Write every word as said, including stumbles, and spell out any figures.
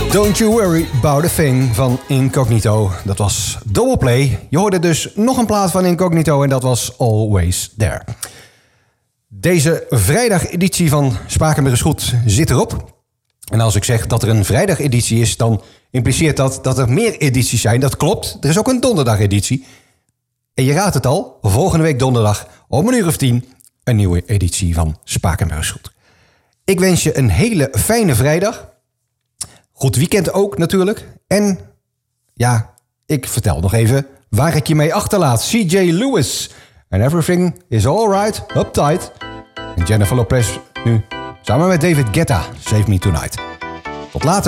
Don't You Worry About A Thing van Incognito. Dat was Double Play. Je hoorde dus nog een plaat van Incognito en dat was Always There. Deze vrijdageditie van Spakenburg is Goed zit erop. En als ik zeg dat er een vrijdageditie is, dan impliceert dat dat er meer edities zijn. Dat klopt. Er is ook een donderdageditie. En je raadt het al, volgende week donderdag om een uur of tien een nieuwe editie van Spakenburg is Goed. Ik wens je een hele fijne vrijdag. Goed weekend ook natuurlijk. En ja, ik vertel nog even waar ik je mee achterlaat. C J Lewis. And Everything is Alright, Uptight. En Jennifer Lopez nu samen met David Guetta, Save Me Tonight. Tot later.